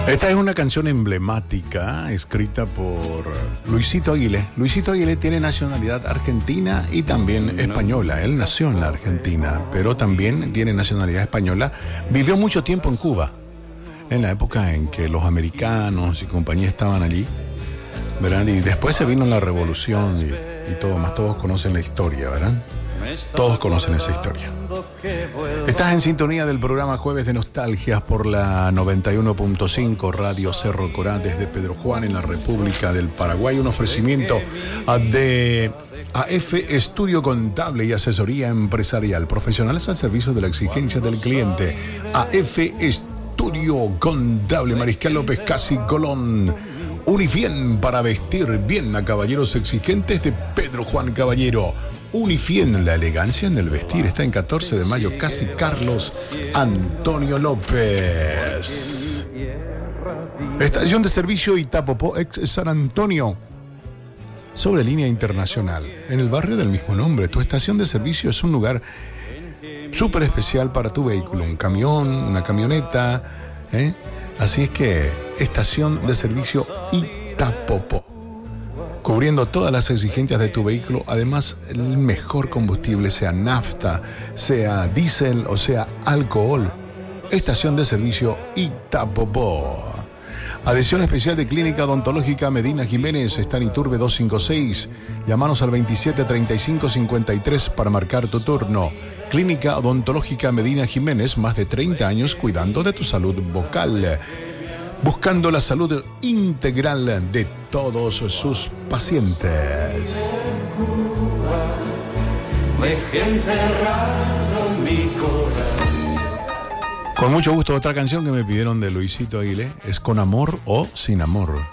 Esta es una canción emblemática escrita por Luisito Aguilé. Luisito Aguilé tiene nacionalidad argentina y también española. Él nació en la Argentina, pero también tiene nacionalidad española. Vivió mucho tiempo en Cuba, en la época en que los americanos y compañía estaban allí, ¿verdad? Y después se vino la revolución y todo más. Todos conocen la historia, ¿verdad? Todos conocen esa historia. Estás en sintonía del programa Jueves de Nostalgias por la 91.5 Radio Cerro Corá desde Pedro Juan en la República del Paraguay. Un ofrecimiento de AF Estudio Contable y Asesoría Empresarial. Profesionales al servicio de la exigencia del cliente. AF Estudio Contable. Mariscal López Casi Colón. Unifien para vestir bien a caballeros exigentes de Pedro Juan Caballero. Unifien, la elegancia en el vestir. Está en 14 de mayo, casi Carlos Antonio López. Estación de servicio Itapopó, ex San Antonio, sobre línea internacional, en el barrio del mismo nombre. Tu estación de servicio es un lugar súper especial para tu vehículo. Un camión, una camioneta, Así es que, estación de servicio Itapopó, cubriendo todas las exigencias de tu vehículo. Además, el mejor combustible, sea nafta, sea diésel o sea alcohol. Estación de servicio Itapopó. Adhesión especial de Clínica Odontológica Medina Jiménez. Está en Iturbe 256. Llámanos al 273553 para marcar tu turno. Clínica Odontológica Medina Jiménez, más de 30 años cuidando de tu salud bucal, buscando la salud integral de todos sus pacientes. Con mucho gusto, otra canción que me pidieron de Luisito Aguilé es Con amor o sin amor.